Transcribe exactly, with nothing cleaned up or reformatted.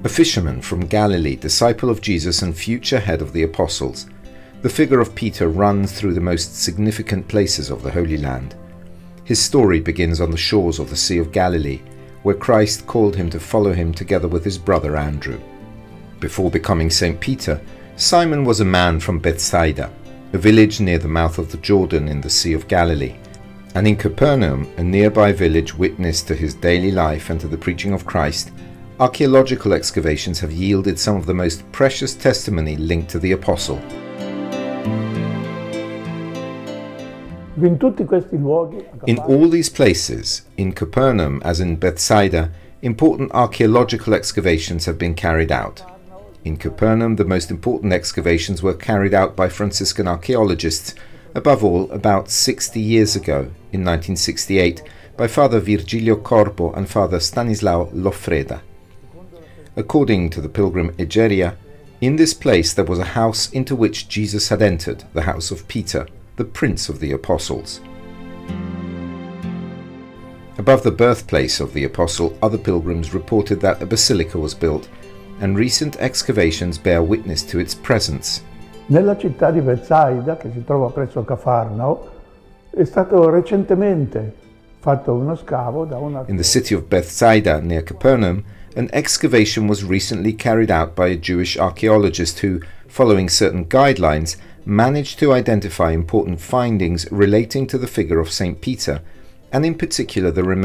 A fisherman from Galilee, disciple of Jesus and future head of the apostles, the figure of Peter runs through the most significant places of the Holy Land. His story begins on the shores of the Sea of Galilee, where Christ called him to follow him together with his brother Andrew. Before becoming Saint Peter, Simon was a man from Bethsaida, a village near the mouth of the Jordan in the Sea of Galilee, and in Capernaum, a nearby village witness to his daily life and to the preaching of Christ, archaeological excavations have yielded some of the most precious testimony linked to the apostle. In all these places, in Capernaum as in Bethsaida, important archaeological excavations have been carried out. In Capernaum, the most important excavations were carried out by Franciscan archaeologists, above all about sixty years ago, in nineteen sixty-eight, by Father Virgilio Corpo and Father Stanislao Loffreda. According to the pilgrim Egeria, in this place there was a house into which Jesus had entered, the house of Peter, the prince of the apostles. Above the birthplace of the apostle, other pilgrims reported that a basilica was built, and recent excavations bear witness to its presence. Nella città di Bethsaida, che si trova presso Cafarnao, è stato recentemente fatto uno scavo da una... In the city of Bethsaida, near Capernaum, an excavation was recently carried out by a Jewish archaeologist who, following certain guidelines, managed to identify important findings relating to the figure of Saint Peter, and in particular the remains